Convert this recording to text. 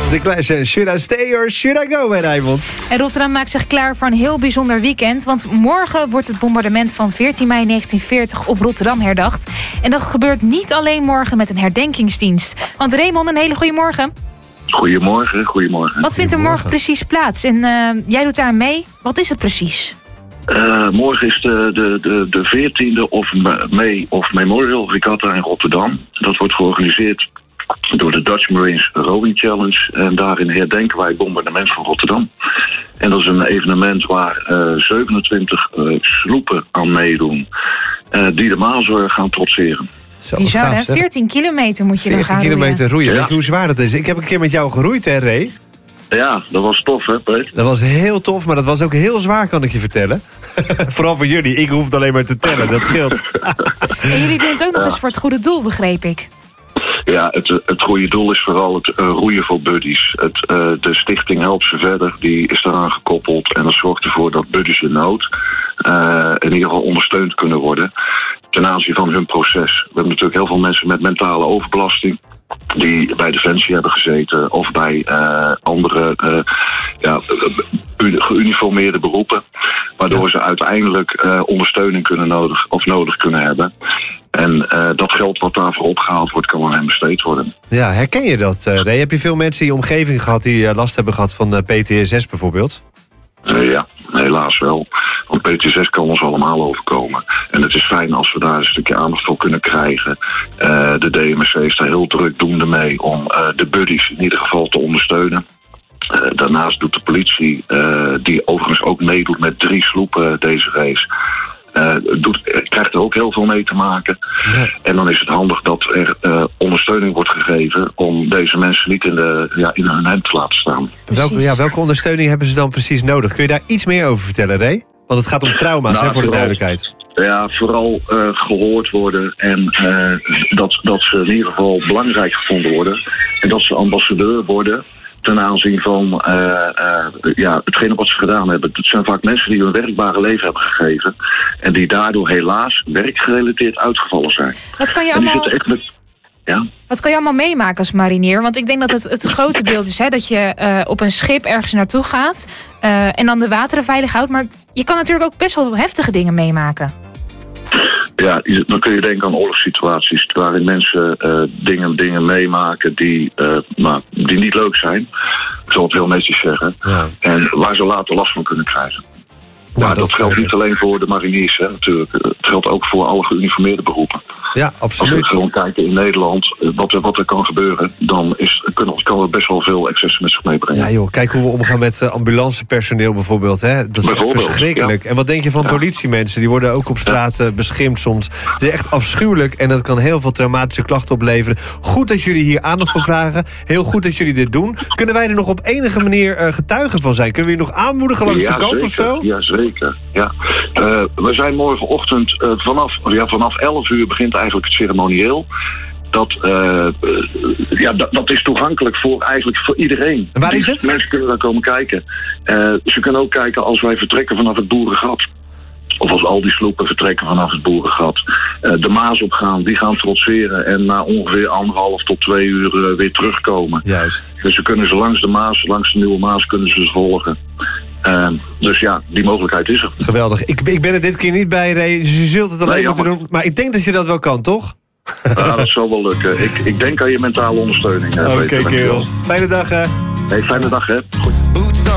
The Clash en Should I Stay or Should I Go bij Rijnmond. En Rotterdam maakt zich klaar voor een heel bijzonder weekend. Want morgen wordt het bombardement van 14 mei 1940 op Rotterdam herdacht. En dat gebeurt niet alleen morgen met een herdenkingsdienst. Want Raymond, een hele goede morgen. Goedemorgen. Wat vindt er morgen precies plaats? En jij doet daar mee. Wat is het precies? Morgen is de 14e of Memorial Regatta in Rotterdam. Dat wordt georganiseerd door de Dutch Marines Rowing Challenge. En daarin herdenken wij het bombardement van Rotterdam. En dat is een evenement waar 27 sloepen aan meedoen. Die de Maas gaan trotseren. Bizar, hè? 14 kilometer moet je 14 gaan kilometer roeien. Ja. Weet je hoe zwaar dat is? Ik heb een keer met jou geroeid, hè, Ray? Ja, dat was tof, hè, Peet? Dat was heel tof, maar dat was ook heel zwaar, kan ik je vertellen. Vooral voor jullie. Ik hoefde alleen maar te tellen, dat scheelt. En jullie doen het ook nog eens voor het goede doel, begreep ik. Ja, het goede doel is vooral het roeien voor buddies. De stichting Help Ze Verder, die is daaraan gekoppeld. En dat zorgt ervoor dat buddies in nood in ieder geval ondersteund kunnen worden ten aanzien van hun proces. We hebben natuurlijk heel veel mensen met mentale overbelasting die bij Defensie hebben gezeten of bij andere geuniformeerde beroepen, waardoor ze uiteindelijk ondersteuning nodig kunnen hebben. En dat geld wat daarvoor opgehaald wordt, kan aan hen besteed worden. Ja, herken je dat, Ray? Heb je veel mensen in je omgeving gehad die last hebben gehad van PTSS bijvoorbeeld? Ja, helaas wel. Want PTSS kan ons allemaal overkomen. En het is fijn als we daar een stukje aandacht voor kunnen krijgen. De DMSC is daar heel drukdoende mee om de buddies in ieder geval te ondersteunen. Daarnaast doet de politie, die overigens ook meedoet met 3 sloepen deze race, krijgt er ook heel veel mee te maken. Ja. En dan is het handig dat er ondersteuning wordt gegeven om deze mensen niet in hun hemd te laten staan. Welke ondersteuning hebben ze dan precies nodig? Kun je daar iets meer over vertellen, Ray? Want het gaat om trauma's, voor de duidelijkheid. Ja, vooral gehoord worden en dat ze in ieder geval belangrijk gevonden worden. En dat ze ambassadeur worden ten aanzien van hetgene wat ze gedaan hebben. Het zijn vaak mensen die hun werkbare leven hebben gegeven en die daardoor helaas werkgerelateerd uitgevallen zijn. Wat kan je allemaal meemaken als marinier? Want ik denk dat het grote beeld is, hè, dat je op een schip ergens naartoe gaat en dan de wateren veilig houdt. Maar je kan natuurlijk ook best wel heftige dingen meemaken. Ja, dan kun je denken aan oorlogssituaties waarin mensen dingen meemaken die niet leuk zijn. Ik zal het heel netjes zeggen. Ja. En waar ze later last van kunnen krijgen. Maar dat geldt niet alleen voor de mariniers, hè, natuurlijk. Het geldt ook voor alle geuniformeerde beroepen. Ja, absoluut. Als we gewoon kijken in Nederland wat er kan gebeuren, dan kan er best wel veel excessen met zich meebrengen. Ja joh, kijk hoe we omgaan met ambulancepersoneel bijvoorbeeld. Hè? Dat is echt verschrikkelijk. Ja. En wat denk je van politiemensen? Die worden ook op straat beschimpt soms. Het is echt afschuwelijk en dat kan heel veel traumatische klachten opleveren. Goed dat jullie hier aandacht voor vragen. Heel goed dat jullie dit doen. Kunnen wij er nog op enige manier getuigen van zijn? Kunnen we je nog aanmoedigen langs de kant of zo? Ja, zeker. Ja. We zijn morgenochtend vanaf 11 uur begint eigenlijk het ceremonieel. Dat is toegankelijk voor iedereen. En waar is het? Mensen kunnen daar komen kijken. Ze kunnen ook kijken als wij vertrekken vanaf het Boerengat. Of als al die sloepen vertrekken vanaf het Boerengat. De Maas opgaan, die gaan trotseren en na ongeveer 1,5 tot 2 uur weer terugkomen. Juist. Dus ze kunnen ze langs de Maas, langs de Nieuwe Maas kunnen ze volgen. Dus ja, die mogelijkheid is er. Geweldig. Ik ben er dit keer niet bij, Ray. Dus je zult het alleen moeten doen. Maar ik denk dat je dat wel kan, toch? Ja, dat zal wel lukken. Ik denk aan je mentale ondersteuning. Oké, kerel. Fijne dag, hè? Fijne dag, hè. Goed.